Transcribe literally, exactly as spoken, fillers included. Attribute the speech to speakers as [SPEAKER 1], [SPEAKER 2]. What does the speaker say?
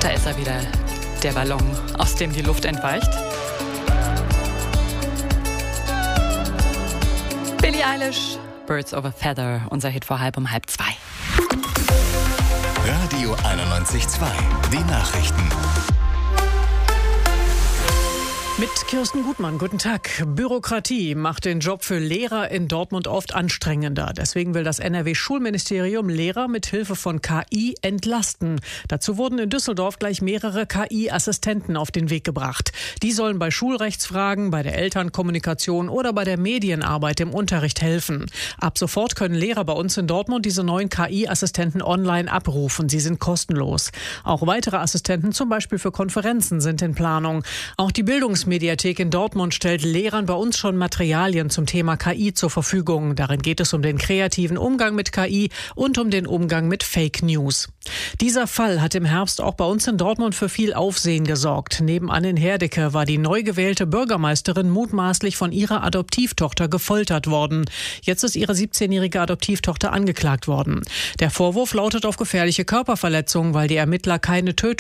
[SPEAKER 1] Da ist er wieder, der Ballon, aus dem die Luft entweicht. Billie Eilish, Birds of a Feather, unser Hit vor halb um halb zwei.
[SPEAKER 2] Radio einundneunzig Komma zwei, die Nachrichten.
[SPEAKER 3] Mit Kirsten Gutmann, guten Tag. Bürokratie macht den Job für Lehrer in Dortmund oft anstrengender. Deswegen will das N R W-Schulministerium Lehrer mit Hilfe von K I entlasten. Dazu wurden in Düsseldorf gleich mehrere K I-Assistenten auf den Weg gebracht. Die sollen bei Schulrechtsfragen, bei der Elternkommunikation oder bei der Medienarbeit im Unterricht helfen. Ab sofort können Lehrer bei uns in Dortmund diese neuen K I-Assistenten online abrufen. Sie sind kostenlos. Auch weitere Assistenten, zum Beispiel für Konferenzen, sind in Planung. Auch die Bildungs Mediathek in Dortmund stellt Lehrern bei uns schon Materialien zum Thema K I zur Verfügung. Darin geht es um den kreativen Umgang mit K I und um den Umgang mit Fake News. Dieser Fall hat im Herbst auch bei uns in Dortmund für viel Aufsehen gesorgt. Nebenan in Herdecke war die neu gewählte Bürgermeisterin mutmaßlich von ihrer Adoptivtochter gefoltert worden. Jetzt ist ihre siebzehnjährige Adoptivtochter angeklagt worden. Der Vorwurf lautet auf gefährliche Körperverletzung, weil die Ermittler keine Tötung